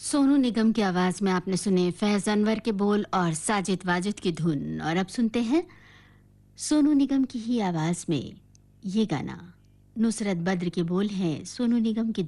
सोनू निगम की आवाज में आपने सुने फैज अनवर के बोल और साजिद वाजिद की धुन। और अब सुनते हैं सोनू निगम की ही आवाज में ये गाना। नुसरत बद्र के बोल हैं, सोनू निगम की